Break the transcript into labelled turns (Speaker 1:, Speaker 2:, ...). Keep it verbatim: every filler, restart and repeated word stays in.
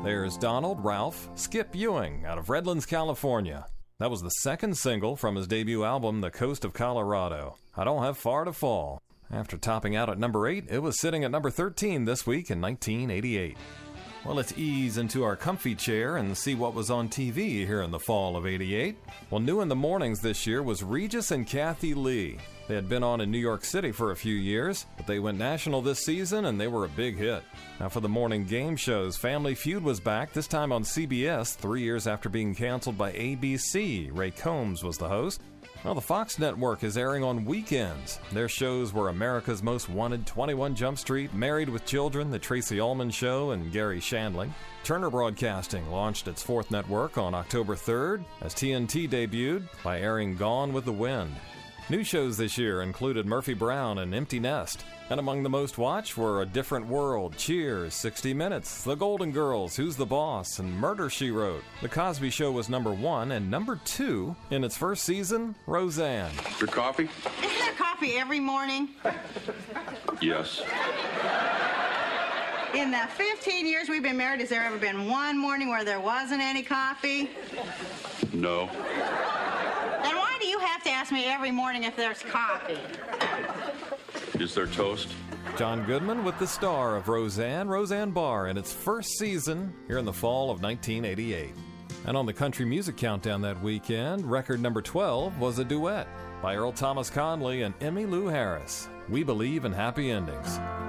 Speaker 1: There's Donald Ralph Skip Ewing out of Redlands, California. That was the second single from his debut album, The Coast of Colorado. I Don't Have Far to Fall. After topping out at number eight, it was sitting at number thirteen this week in nineteen eighty-eight. Well, let's ease into our comfy chair and see what was on T V here in the fall of eighty-eight. Well, new in the mornings this year was Regis and Kathy Lee. They had been on in New York City for a few years, but they went national this season and they were a big hit. Now for the morning game shows, Family Feud was back, this time on C B S, three years after being canceled by A B C. Ray Combs was the host. Well, the Fox network is airing on weekends. Their shows were America's Most Wanted, twenty-one Jump Street, Married with Children, The Tracy Ullman Show, and Gary Shandling. Turner Broadcasting launched its fourth network on October third as T N T debuted by airing Gone with the Wind. New shows this year included Murphy Brown and Empty Nest. And among the most watched were A Different World, Cheers, sixty minutes, The Golden Girls, Who's the Boss, and Murder, She Wrote. The Cosby Show was number one, and number two in its first season, Roseanne.
Speaker 2: Your coffee?
Speaker 3: Isn't there coffee every morning?
Speaker 2: Yes.
Speaker 3: In the fifteen years we've been married, has there ever been one morning where there wasn't any coffee?
Speaker 2: No.
Speaker 3: Then why do you have to ask me every morning if there's coffee?
Speaker 2: Is there toast?
Speaker 1: John Goodman with the star of Roseanne, Roseanne Barr, in its first season here in the fall of nineteen eighty-eight. And on the Country Music Countdown that weekend, record number twelve was a duet by Earl Thomas Conley and Emmylou Harris, We Believe in Happy Endings.